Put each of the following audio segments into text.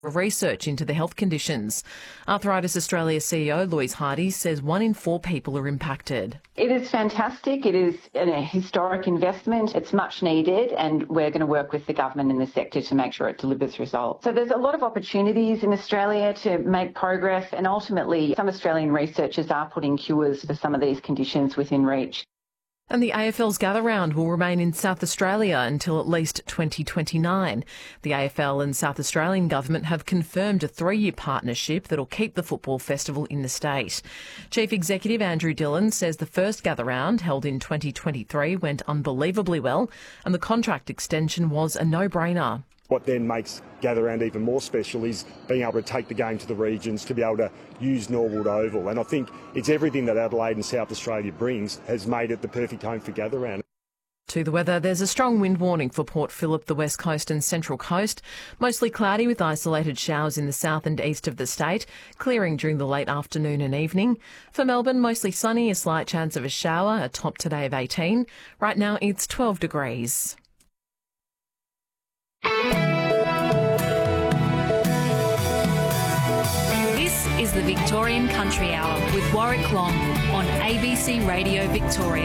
research into the health conditions. Arthritis Australia CEO Louise Hardy says 1 in 4 people are impacted. It is fantastic. It is a historic investment. It's much needed, and we're going to work with the government and the sector to make sure it delivers results. So there's a lot of opportunities in Australia to make progress, and ultimately some Australian researchers are putting cures for some of these conditions within reach. And the AFL's Gather Round will remain in South Australia until at least 2029. The AFL and South Australian Government have confirmed a 3-year partnership that'll keep the football festival in the state. Chief Executive Andrew Dillon says the first Gather Round, held in 2023, went unbelievably well, and the contract extension was a no-brainer. What then makes Gather Round even more special is being able to take the game to the regions, to be able to use Norwood Oval. And I think it's everything that Adelaide and South Australia brings has made it the perfect home for Gather Round. To the weather, there's a strong wind warning for Port Phillip, the West Coast and Central Coast. Mostly cloudy with isolated showers in the south and east of the state, clearing during the late afternoon and evening. For Melbourne, mostly sunny, a slight chance of a shower, a top today of 18. Right now it's 12 degrees. This is the Victorian Country Hour with Warwick Long on ABC Radio Victoria.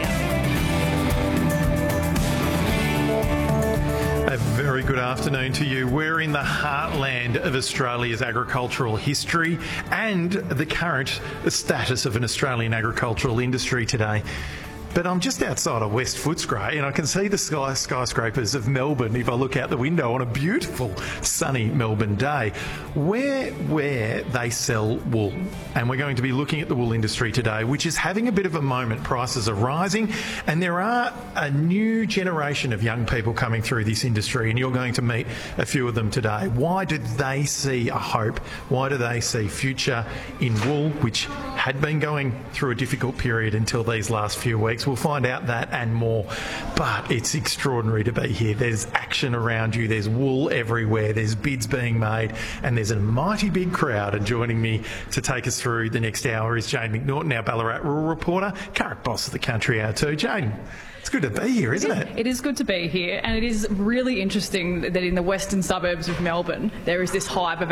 A very good afternoon to you. We're in the heartland of Australia's agricultural history and the current status of an Australian agricultural industry today. But I'm just outside of West Footscray and I can see the skyscrapers of Melbourne if I look out the window on a beautiful sunny Melbourne day, where they sell wool. And we're going to be looking at the wool industry today, which is having a bit of a moment. Prices are rising and there are a new generation of young people coming through this industry, and you're going to meet a few of them today. Why do they see a hope? Why do they see future in wool, which had been going through a difficult period until these last few weeks? We'll find out that and more. But it's extraordinary to be here. There's action around you. There's wool everywhere. There's bids being made. And there's a mighty big crowd. And joining me to take us through the next hour is Jane McNaughton, our Ballarat rural reporter, current boss of the Country Hour too. Jane, it's good to be here, isn't it? It is good to be here. And it is really interesting that in the western suburbs of Melbourne, there is this hype about